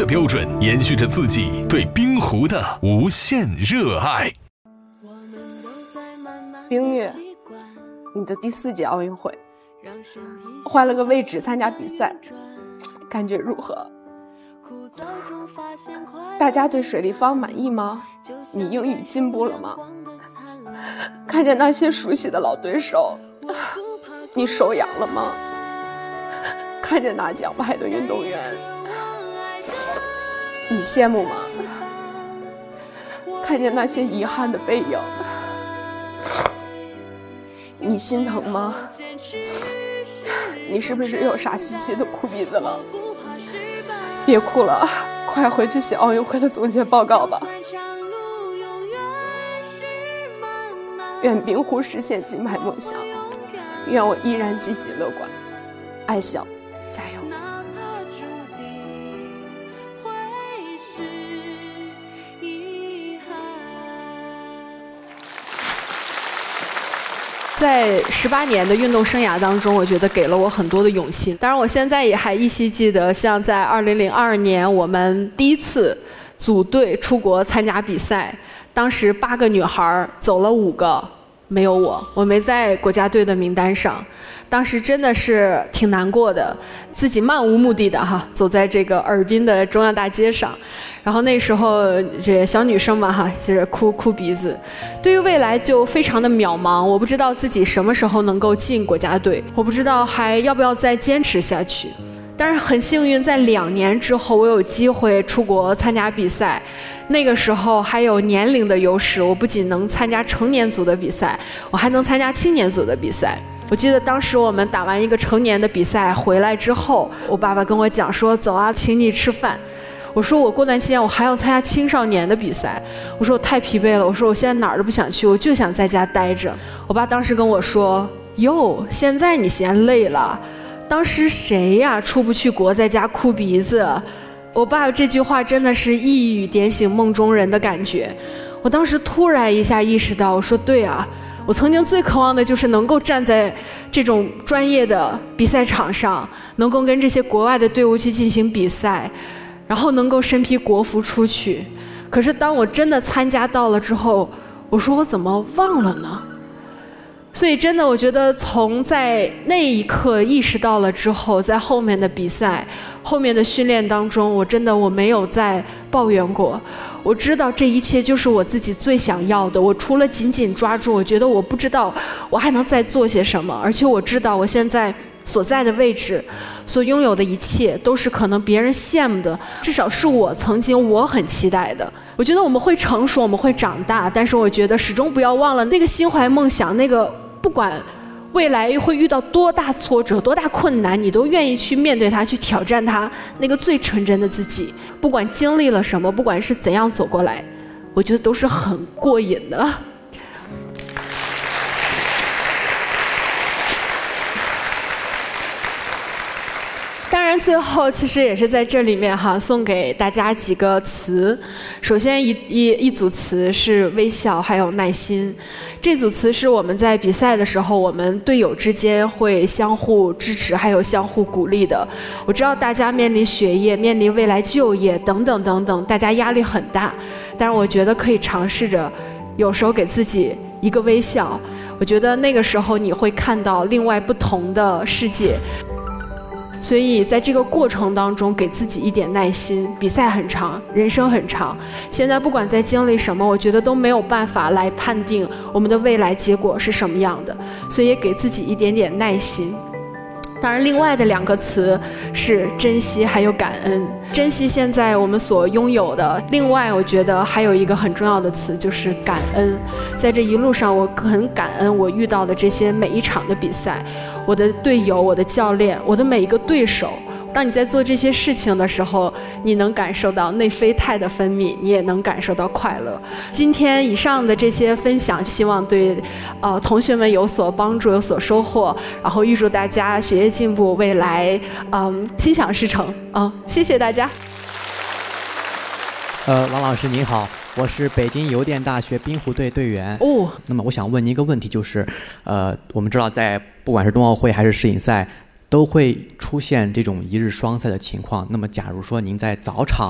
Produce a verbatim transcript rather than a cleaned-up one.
的标准，延续着自己对冰壶的无限热爱。 冰月，你的第四届奥运会换了个位置参加比赛，感觉如何？大家对水立方满意吗？你英语进步了吗？看见那些熟悉的老对手，你手痒了吗？看见拿奖牌的运动员，你羡慕吗？看见那些遗憾的背影，你心疼吗？你是不是又傻兮兮的哭鼻子了？别哭了，快回去写奥运会的总结报告吧。愿冰壶实现金牌梦想，愿我依然积极乐观，爱笑，加油！ 在十八年的运动生涯当中，我觉得给了我很多的勇气。当然，我现在也还依稀记得，像在二零零二年我们第一次组队出国参加比赛，当时八个女孩走了五个，没有我，我没在国家队的名单上。当时真的是挺难过的，自己漫无目的的哈，走在这个尔滨的中央大街上，然后那时候这小女生嘛哈，就是哭哭鼻子。对于未来就非常的渺茫，我不知道自己什么时候能够进国家队，我不知道还要不要再坚持下去。但是很幸运，在两年之后，我有机会出国参加比赛。那个时候还有年龄的优势，我不仅能参加成年组的比赛，我还能参加青年组的比赛。我记得当时我们打完一个成年的比赛回来之后，我爸爸跟我讲说：“走啊，请你吃饭。”我说：“我过段期间我还要参加青少年的比赛。”我说：“我太疲惫了。”我说：“我现在哪儿都不想去，我就想在家待着。”我爸当时跟我说：“哟，现在你嫌累了。当时谁呀出不去国，在家哭鼻子？”我爸这句话真的是一语点醒梦中人的感觉。我当时突然一下意识到，我说对啊，我曾经最渴望的就是能够站在这种专业的比赛场上，能够跟这些国外的队伍去进行比赛，然后能够身披国服出去。可是当我真的参加到了之后，我说我怎么忘了呢？所以真的我觉得从在那一刻意识到了之后，在后面的比赛后面的训练当中，我真的我没有再抱怨过。我知道这一切就是我自己最想要的，我除了紧紧抓住，我觉得我不知道我还能再做些什么。而且我知道我现在所在的位置所拥有的一切都是可能别人羡慕的，至少是我曾经我很期待的。我觉得我们会成熟，我们会长大，但是我觉得始终不要忘了那个心怀梦想，那个不管未来会遇到多大挫折多大困难，你都愿意去面对它，去挑战它，那个最纯真的自己。不管经历了什么，不管是怎样走过来，我觉得都是很过瘾的。当然最后其实也是在这里面哈，送给大家几个词。首先一一一组词是微笑还有耐心，这组词是我们在比赛的时候我们队友之间会相互支持还有相互鼓励的。我知道大家面临学业面临未来就业等等等等，大家压力很大，但是我觉得可以尝试着有时候给自己一个微笑，我觉得那个时候你会看到另外不同的世界。所以在这个过程当中给自己一点耐心，比赛很长，人生很长，现在不管在经历什么，我觉得都没有办法来判定我们的未来结果是什么样的，所以也给自己一点点耐心。当然另外的两个词是珍惜还有感恩。珍惜现在我们所拥有的，另外我觉得还有一个很重要的词就是感恩。在这一路上我很感恩我遇到的这些每一场的比赛，我的队友，我的教练，我的每一个对手。当你在做这些事情的时候，你能感受到内啡肽的分泌，你也能感受到快乐。今天以上的这些分享，希望对呃同学们有所帮助，有所收获，然后预祝大家学业进步，未来嗯心想事成啊、嗯！谢谢大家。 呃，王老师您好，我是北京邮电大学冰壶队队员。 哦， 那么我想问您一个问题，就是，呃，我们知道在不管是冬奥会还是世锦赛，都会出现这种一日双赛的情况。那么，假如说您在早场